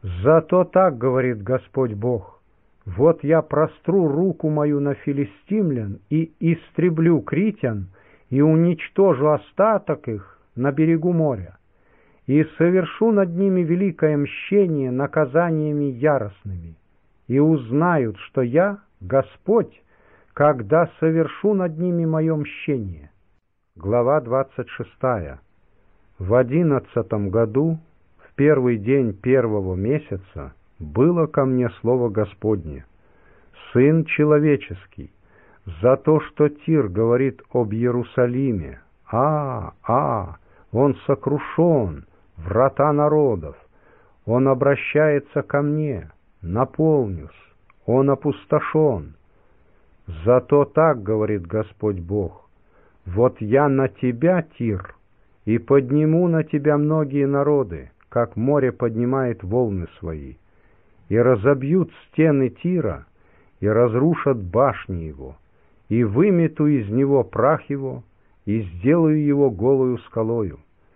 Зато так говорит Господь Бог: вот я простру руку мою на филистимлян и истреблю критян, и уничтожу остаток их на берегу моря, и совершу над ними великое мщение наказаниями яростными, и узнают, что я Господь, когда совершу над ними мое мщение. Глава 26. В 11 году, в первый день первого месяца, было ко мне слово Господне: Сын человеческий, за то, что Тир говорит об Иерусалиме: он сокрушен, врата народов, он обращается ко мне, наполнюсь, он опустошен. Зато так говорит Господь Бог: вот я на тебя, Тир, и подниму на тебя многие народы, как море поднимает волны свои, и разобьют стены Тира, и разрушат башни его, и вымету из него прах его, и сделаю его голою скалою.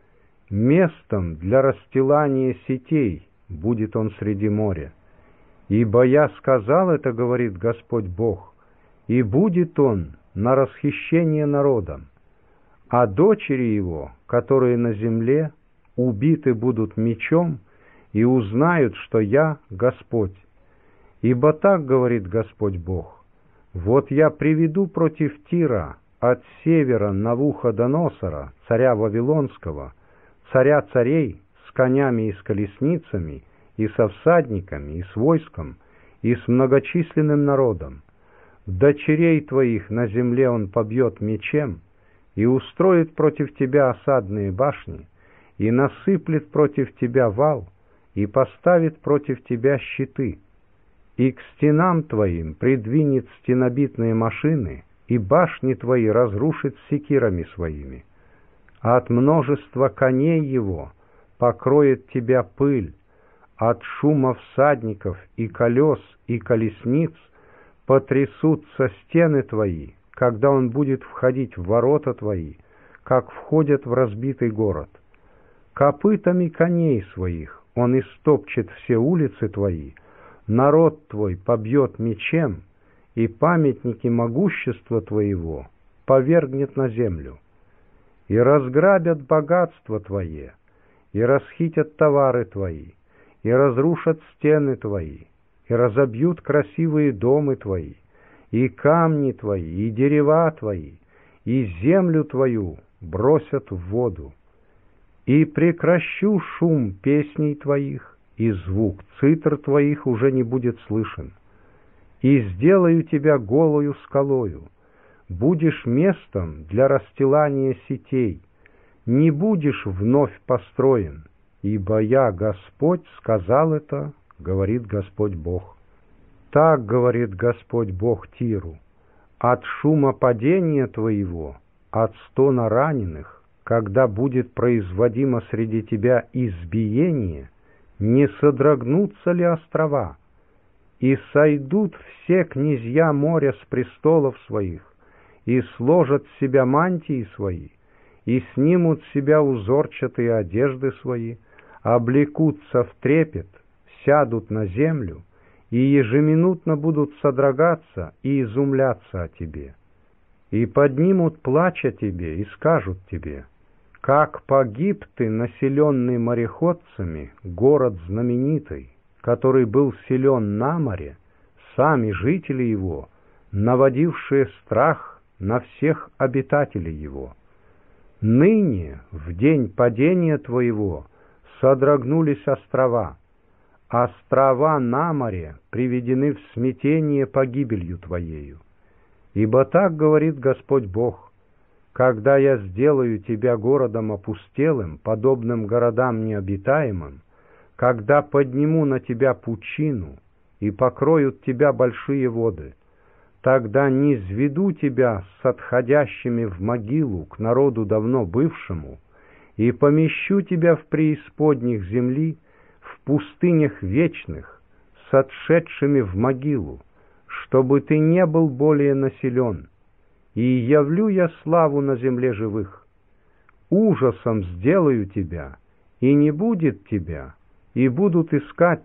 Местом для расстилания сетей будет он среди моря. Ибо я сказал это, говорит Господь Бог, и будет он на расхищение народом, а дочери его, которые на земле, убиты будут мечом, и узнают, что я Господь. Ибо так говорит Господь Бог: вот я приведу против Тира от севера Навуходоносора, царя Вавилонского, царя царей, с конями и с колесницами, и со всадниками, и с войском, и с многочисленным народом. Дочерей твоих на земле он побьет мечем, и устроит против тебя осадные башни, и насыплет против тебя вал, и поставит против тебя щиты, и к стенам твоим придвинет стенобитные машины, и башни твои разрушит секирами своими. От множества коней его покроет тебя пыль, от шума всадников и колес и колесниц потрясутся стены твои, когда он будет входить в ворота твои, как входят в разбитый город. Копытами коней своих он истопчет все улицы твои, народ твой побьет мечем, и памятники могущества твоего повергнет на землю. И разграбят богатство твое, и расхитят товары твои, и разрушат стены твои, и разобьют красивые дома твои, и камни твои, и дерева твои, и землю твою бросят в воду. И прекращу шум песней твоих, и звук цитр твоих уже не будет слышен. И сделаю тебя голою скалою, будешь местом для расстилания сетей, не будешь вновь построен, ибо я, Господь, сказал это, говорит Господь Бог. Так говорит Господь Бог Тиру: от шума падения твоего, от стона раненых, когда будет производимо среди тебя избиение, не содрогнутся ли острова? И сойдут все князья моря с престолов своих, и сложат с себя мантии свои, и снимут с себя узорчатые одежды свои, облекутся в трепет, сядут на землю, и ежеминутно будут содрогаться и изумляться о тебе. И поднимут плач о тебе, и скажут тебе: как погиб ты, населенный мореходцами, город знаменитый, который был силен на море, сами жители его, наводившие страх на всех обитателей его. Ныне, в день падения твоего, содрогнулись острова, острова на море приведены в смятение погибелью твоею. Ибо так говорит Господь Бог: когда я сделаю тебя городом опустелым, подобным городам необитаемым, когда подниму на тебя пучину и покроют тебя большие воды, тогда низведу тебя с отходящими в могилу к народу давно бывшему и помещу тебя в преисподних земли, в пустынях вечных, с отшедшими в могилу, чтобы ты не был более населен, и явлю я славу на земле живых. Ужасом сделаю тебя, и не будет тебя, и будут искать